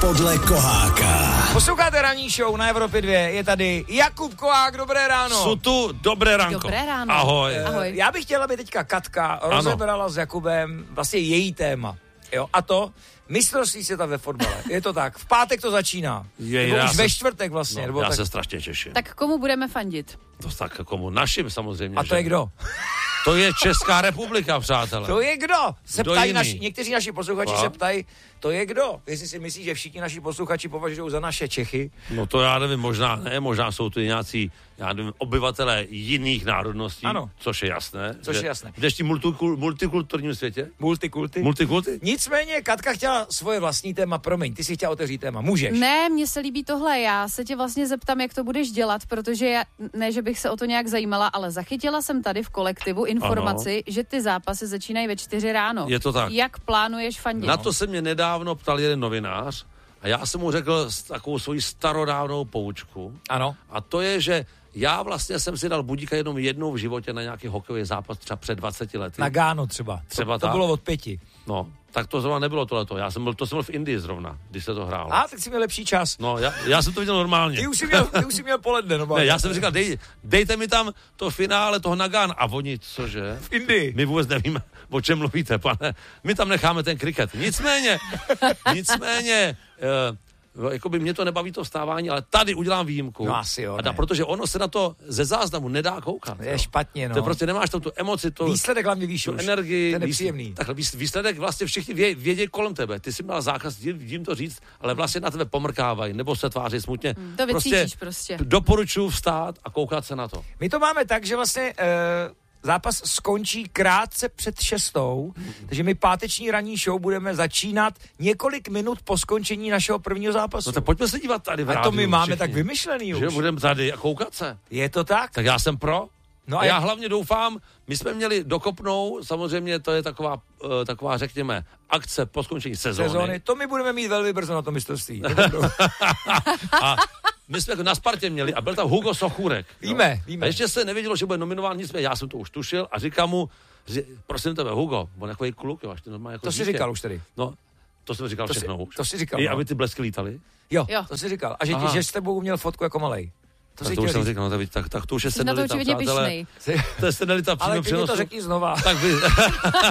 podle Koháka. Posloucháte ranní show na Evropě 2, je tady Jakub Kohák, dobré ráno. Jsou tu, dobré ranko. Dobré ráno. Ahoj. Ahoj. Já bych chtěla, aby teďka Katka rozebrala s Jakubem vlastně její téma. Jo, a to mistrovství světa ve fotbale. Je to tak, v pátek to začíná. Nebo už ve čtvrtek vlastně. No, nebo já tak... se strašně těším. Tak komu budeme fandit? To tak komu? Našim samozřejmě. A to je kdo? To je Česká republika, přátelé. To je kdo? Se Kdo ptají jiný? někteří naši posluchači se ptají, to je kdo? Jestli si myslí, že všichni naši posluchači považují za naše Čechy. No to já nevím, možná ne, možná jsou tu nějací, já nevím, obyvatelé jiných národností, ano. Což je jasné. Což je jasné. V dnešním multikulturním světě? Multikulty? Nicméně Katka chtěla svoje vlastní téma, promiň, ty si chtěla otevřít téma, můžeš. Ne, mně se líbí tohle, já se tě vlastně zeptám, jak to budeš dělat, protože já, ne, že bych se o to nějak zajímala, ale zachytila jsem tady v kolektivu informaci, že ty zápasy začínají ve 4 ráno. Je to tak. Jak plánuješ fandit? Na to se mě nedávno ptal jeden novinář a já jsem mu řekl takovou svoji starodávnou poučku. Ano. A to je, že já vlastně jsem si dal budíka jenom jednou v životě na nějaký hokejový zápas třeba před 20 lety. Na Gánu třeba. To bylo od 5. No, tak to zrovna nebylo tohleto. Já jsem byl v Indii zrovna, když se to hrálo. A tak si měl lepší čas. No, já jsem to viděl normálně. Ty už jsi měl poledne. No, ne, já jsem říkal, dejte mi tam to finále toho Nagán. A oni, cože? V Indii. My vůbec nevíme, o čem mluvíte, pane. My tam necháme ten kriket. Nicméně, jakoby mě to nebaví to vstávání, ale tady udělám výjimku. No asi jo, protože ono se na to ze záznamu nedá koukat. Je špatně, no. To prostě nemáš tam tu emoci, výsledek hlavně víš už. Energii. To je nepříjemný. Takhle výsledek vlastně všichni vědí kolem tebe. Ty jsi měla zákaz jim to říct, ale vlastně na tebe pomrkávají nebo se tváří smutně. To vycítíš prostě. Doporučuji vstát a koukat se na to. My to máme tak, že vlastně zápas skončí krátce před 6, takže my páteční ranní show budeme začínat několik minut po skončení našeho prvního zápasu. No tak pojďme se dívat tady v rádiu. A to my máme všichni. tak vymyšlený už. Že budeme tady a koukat se. Je to tak? Tak já jsem pro. No a já hlavně doufám, my jsme měli dokopnou, samozřejmě to je taková řekněme, akce po skončení sezóny. To my budeme mít velmi brzo na to mistrovství. A my jsme na Spartě měli a byl tam Hugo Sochůrek. Víme. A ještě se nevědělo, že bude nominován, nicméně já jsem to už tušil a říkám mu, prosím tebe, Hugo, on takový kluk, jo, až normálně jako to jsi říkal už tady. No, to jsem říkal všechno už. To jsi říkal. I aby ty blesky lítaly. Jo, to jsi říkal. A že s tebou měl fotku jako malej. To už jsem říkal, no, tak to už je senilita, přátelé. To je senilita v přímém přenosu. Ale ty mi to řekni znova. Tak vy...